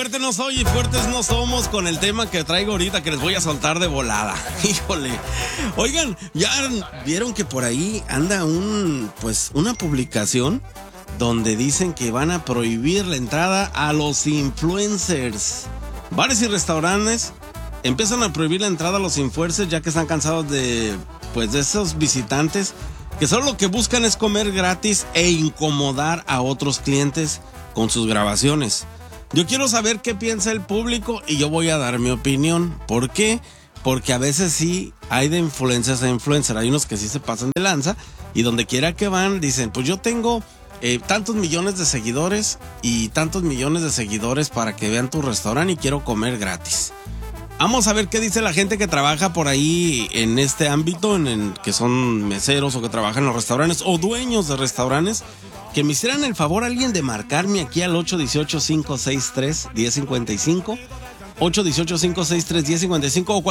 Fuerte no soy y fuertes no somos con el tema que traigo ahorita que les voy a soltar de volada. Híjole. Oigan, ya vieron que por ahí anda una publicación donde dicen que van a prohibir la entrada a los influencers. Bares y restaurantes empiezan a prohibir la entrada a los influencers ya que están cansados de esos visitantes que solo lo que buscan es comer gratis e incomodar a otros clientes con sus grabaciones. Yo quiero saber qué piensa el público y yo voy a dar mi opinión. ¿Por qué? Porque a veces sí hay de influencers a influencers. Hay unos que sí se pasan de lanza y donde quiera que van dicen, pues yo tengo tantos millones de seguidores y tantos millones de seguidores para que vean tu restaurante y quiero comer gratis. Vamos a ver qué dice la gente que trabaja por ahí en este ámbito, que son meseros o que trabajan en los restaurantes o dueños de restaurantes. Que me hicieran el favor alguien de marcarme aquí al 818-563-1055, 818-563-1055 o